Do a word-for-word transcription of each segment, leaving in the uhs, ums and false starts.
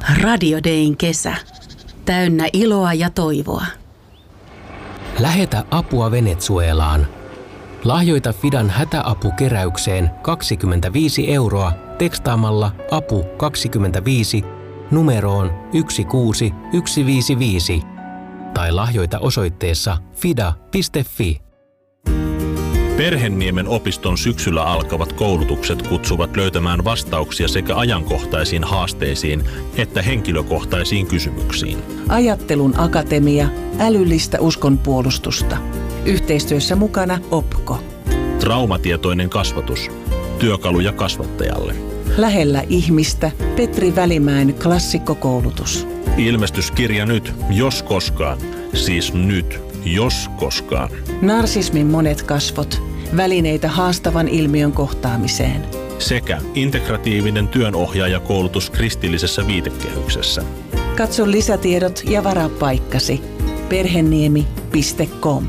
Radio Dayn kesä. Täynnä iloa ja toivoa. Lähetä apua Venezuelaan. Lahjoita Fidan hätäapukeräykseen kaksikymmentäviisi euroa tekstaamalla apu kaksikymmentäviisi numeroon yksi kuusi yksi viisi viisi tai lahjoita osoitteessa fida piste fi. Perhenniemen opiston syksyllä alkavat koulutukset kutsuvat löytämään vastauksia sekä ajankohtaisiin haasteisiin että henkilökohtaisiin kysymyksiin. Ajattelun akatemia, älyllistä uskonpuolustusta. Yhteistyössä mukana Opko. Traumatietoinen kasvatus. Työkaluja kasvattajalle. Lähellä ihmistä Petri Välimäen klassikkokoulutus. Ilmestyskirja nyt, jos koskaan. Siis nyt, jos koskaan. Narsismin monet kasvot. Välineitä haastavan ilmiön kohtaamiseen. Sekä integratiivinen työnohjaajakoulutus kristillisessä viitekehyksessä. Katso lisätiedot ja varaa paikkasi. perheniemi piste com.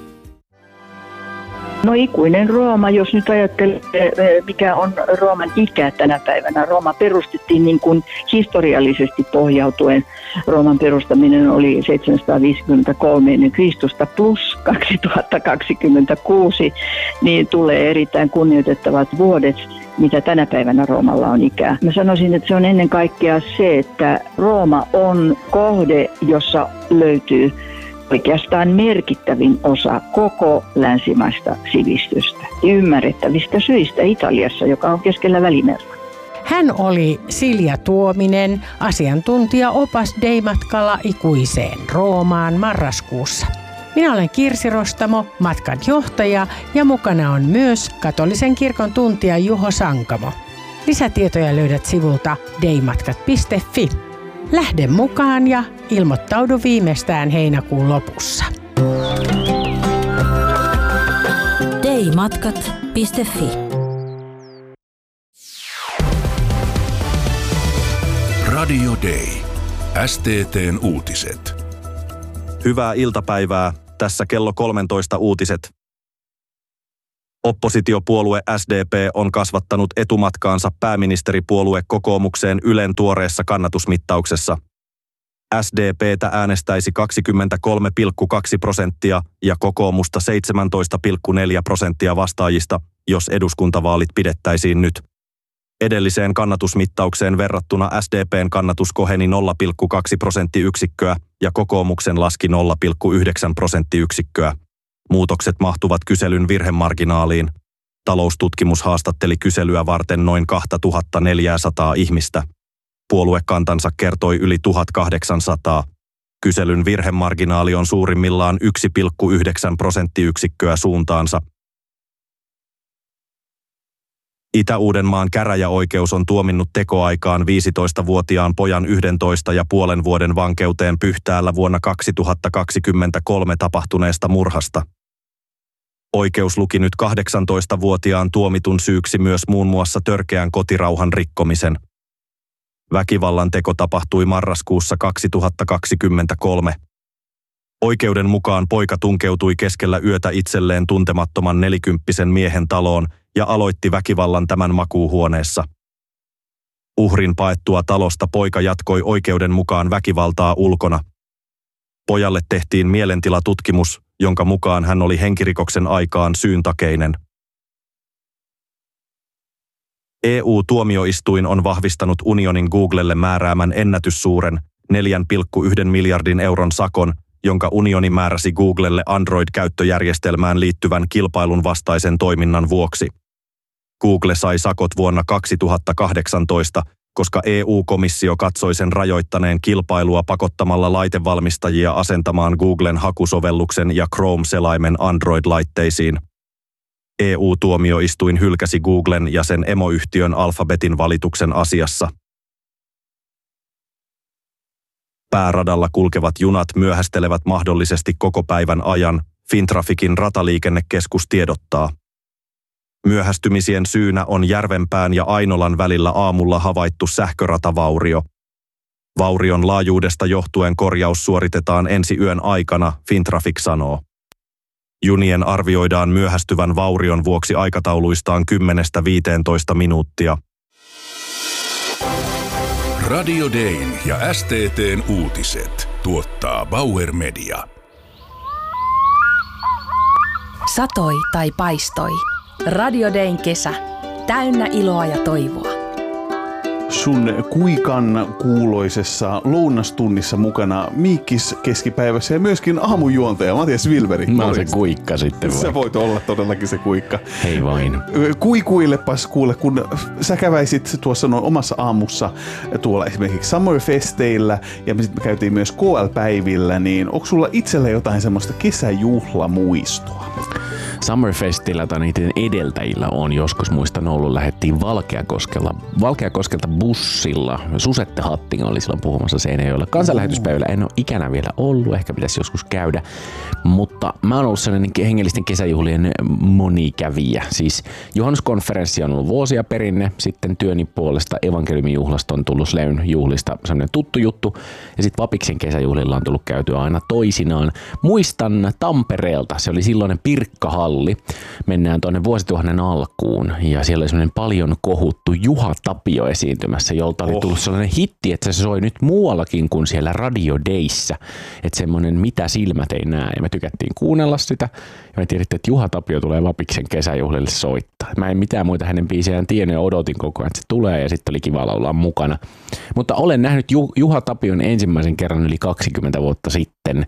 No ikuinen Rooma, jos nyt ajattelee, mikä on Rooman ikä tänä päivänä. Rooma perustettiin niin kuin historiallisesti pohjautuen. Rooman perustaminen oli seitsemänsataaviisikymmentäkolme ennen Kristusta plus kaksituhattakaksikymmentäkuusi, niin tulee erittäin kunnioitettavat vuodet, mitä tänä päivänä Roomalla on ikää. Mä sanoisin, että se on ennen kaikkea se, että Rooma on kohde, jossa löytyy oikeastaan merkittävin osa koko länsimaista sivistystä. Ymmärrettävistä syistä Italiassa, joka on keskellä Välimerta. Hän oli Silja Tuominen, asiantuntija-opas Day-matkalla ikuiseen Roomaan marraskuussa. Minä olen Kirsi Rostamo, matkan johtaja, ja mukana on myös katolisen kirkon tuntija Juho Sankamo. Lisätietoja löydät sivulta daymatkat piste fi. Lähde mukaan ja ilmoittaudu viimeistään heinäkuun lopussa. daymatkat piste fi. Radio Day. S T T:n uutiset. Hyvää iltapäivää. Tässä kello kolmetoista uutiset. Oppositiopuolue S D P on kasvattanut etumatkaansa pääministeripuolue kokoomukseen Ylen tuoreessa kannatusmittauksessa. S D P:tä äänestäisi kaksikymmentäkolme pilkku kaksi prosenttia ja kokoomusta seitsemäntoista pilkku neljä prosenttia vastaajista, jos eduskuntavaalit pidettäisiin nyt. Edelliseen kannatusmittaukseen verrattuna S D P:n kannatus koheni nolla pilkku kaksi prosenttiyksikköä ja kokoomuksen laski nolla pilkku yhdeksän prosenttiyksikköä. Muutokset mahtuvat kyselyn virhemarginaaliin. Taloustutkimus haastatteli kyselyä varten noin kaksituhattaneljäsataa ihmistä. Puoluekantansa kertoi yli tuhatkahdeksansataa. Kyselyn virhemarginaali on suurimmillaan yksi pilkku yhdeksän prosenttiyksikköä suuntaansa. Itä-Uudenmaan käräjäoikeus on tuominnut tekoaikaan viisitoistavuotiaan pojan yhdentoista ja puolen vuoden vankeuteen Pyhtäällä vuonna kaksituhattakaksikymmentäkolme tapahtuneesta murhasta. Oikeus luki nyt kahdeksantoistavuotiaan tuomitun syyksi myös muun muassa törkeän kotirauhan rikkomisen. Väkivallan teko tapahtui marraskuussa kaksituhattakaksikymmentäkolme. Oikeuden mukaan poika tunkeutui keskellä yötä itselleen tuntemattoman nelikymppisen miehen taloon ja aloitti väkivallan tämän makuuhuoneessa. Uhrin paettua talosta poika jatkoi oikeuden mukaan väkivaltaa ulkona. Pojalle tehtiin mielentilatutkimus, jonka mukaan hän oli henkirikoksen aikaan syyntakeinen. E U-tuomioistuin on vahvistanut unionin Googlelle määräämän ennätyssuuren neljä pilkku yksi miljardin euron sakon, jonka unioni määräsi Googlelle Android-käyttöjärjestelmään liittyvän kilpailun vastaisen toiminnan vuoksi. Google sai sakot vuonna kaksituhattakahdeksantoista, koska E U-komissio katsoi sen rajoittaneen kilpailua pakottamalla laitevalmistajia asentamaan Googlen hakusovelluksen ja Chrome-selaimen Android-laitteisiin. E U-tuomioistuin hylkäsi Googlen ja sen emoyhtiön Alphabetin valituksen asiassa. Pääradalla kulkevat junat myöhästelevät mahdollisesti koko päivän ajan, Fintraficin rataliikennekeskus tiedottaa. Myöhästymisien syynä on Järvenpään ja Ainolan välillä aamulla havaittu sähköratavaurio. Vaurion laajuudesta johtuen korjaus suoritetaan ensi yön aikana, Fintraffic sanoo. Junien arvioidaan myöhästyvän vaurion vuoksi aikatauluistaan kymmenestä viiteentoista minuuttia. Radio Dayn ja S T T:n uutiset tuottaa Bauer Media. Satoi tai paistoi. Radio Dayn kesä. Täynnä iloa ja toivoa. Sun kuikan kuuloisessa lounastunnissa mukana Miikkis keskipäivässä ja myöskin aamujuontaja Matias Wilberi. Mä oon se kuikka sitten vai? Sä voit olla todellakin se kuikka. Hei vain. Kuikuillepas kuule, kun sä käväisit tuossa noin omassa aamussa tuolla esimerkiksi Summerfesteillä ja me sitten me käytiin myös K L-päivillä, niin onko sulla itsellä jotain semmoista kesäjuhlamuistoa? Summerfestillä tai niiden edeltäjillä on joskus, muistan ollut, lähdettiin Valkeakoskella, Valkeakoskelta bussilla. Susette Hatting oli silloin puhumassa Seinäjoella. Kansanlähetyspäivillä en ole ikänä vielä ollut, ehkä pitäisi joskus käydä. Mutta mä oon ollut sellainen hengellisten kesäjuhlien monikävijä. Siis juhannuskonferenssi on ollut vuosia perinne, sitten työni puolesta evankeliumijuhlasta on tullut Sleyn juhlista sellainen tuttu juttu. Ja sitten Vapiksen kesäjuhlilla on tullut käytyä aina toisinaan. Muistan Tampereelta, se oli silloinen Pirkkahalli. Mennään tuonne vuosituhannen alkuun ja siellä oli semmoinen paljon kohuttu Juha Tapio esiintymässä, jolta oli tullut sellainen hitti, että se soi nyt muuallakin kuin siellä Radio Dayssä. Että semmoinen mitä silmät ei näe ja me tykättiin kuunnella sitä ja me tiedettiin, että Juha Tapio tulee Vapiksen kesäjuhlille soittaa. Mä en mitään muita hänen biisejään tiennyt ja odotin koko ajan, että se tulee ja sitten oli kiva laulaa mukana. Mutta olen nähnyt Juha Tapion ensimmäisen kerran yli kaksikymmentä vuotta sitten.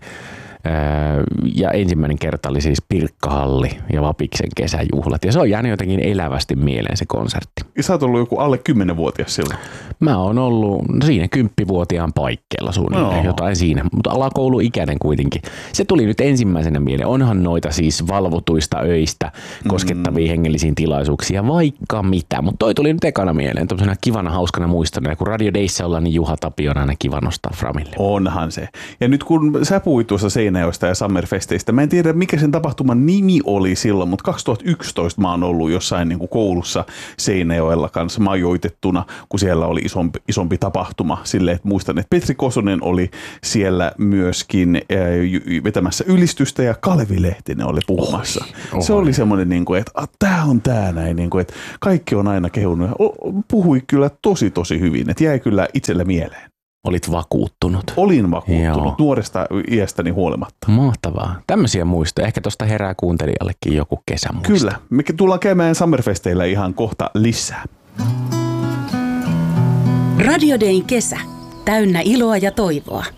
Ja ensimmäinen kerta oli siis Pirkkahalli ja Vapiksen kesäjuhlat. Ja se on jäänyt jotenkin elävästi mieleen se konsertti. Ja sä oot ollut joku alle kymmenvuotias silloin? Mä oon ollut siinä kymppivuotiaan paikkeilla suunnilleen, no. Jotain siinä. Mutta alakouluikäinen kuitenkin. Se tuli nyt ensimmäisenä mieleen. Onhan noita siis valvotuista öistä koskettavia mm. hengellisiin tilaisuuksia, vaikka mitä. Mutta toi tuli nyt ekana mieleen. Tuollaisena kivana, hauskana muistona. Ja kun Radio Dayssä ollaan, niin Juha Tapio on aina kiva nostaa framille. Onhan se. Ja nyt kun sä puhuit tuossa Seinäjoesta ja Summerfesteistä. Mä en tiedä, mikä sen tapahtuman nimi oli silloin, mutta kaksituhattayksitoista mä oon ollut jossain niin kuin koulussa Seinäjoella kanssa majoitettuna, kun siellä oli isompi, isompi tapahtuma. Silleen, että muistan, että Petri Kosonen oli siellä myöskin äh, vetämässä ylistystä ja Kalevi Lehtinen oli puhumassa. Ohi, ohi. Se oli semmoinen, niin kuin, että ah, tää on tää näin, niin kuin, että kaikki on aina kehunut. Puhui kyllä tosi tosi hyvin, että jäi kyllä itselle mieleen. Olit vakuuttunut. Olin vakuuttunut, Joo. nuoresta iästäni huolimatta. Mahtavaa. Tämmöisiä muistoja. Ehkä tuosta herää kuuntelijallekin joku kesämuisto. Kyllä. Me tullaan käymään Summerfesteillä ihan kohta lisää. Radio Dayn kesä. Täynnä iloa ja toivoa.